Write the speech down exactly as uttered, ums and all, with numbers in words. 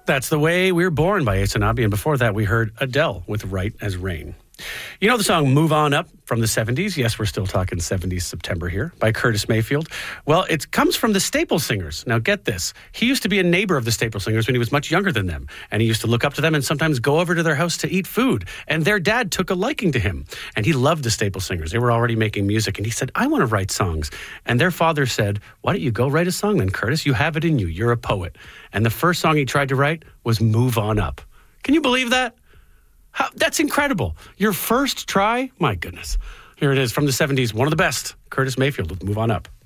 That's The Way We're Born by Ace and before that we heard Adele with Right as Rain. You know the song Move On Up from the seventies? Yes, we're still talking seventies September here, by Curtis Mayfield. Well, it comes from the Staple Singers. Now get this. He used to be a neighbor of the Staple Singers when he was much younger than them. And he used to look up to them and sometimes go over to their house to eat food. And their dad took a liking to him. And he loved the Staple Singers. They were already making music. And he said, I want to write songs. And their father said, why don't you go write a song then, Curtis? You have it in you. You're a poet. And the first song he tried to write was Move On Up. Can you believe that? How, that's incredible. Your first try? My goodness. Here it is from the seventies. One of the best. Curtis Mayfield with Move On Up.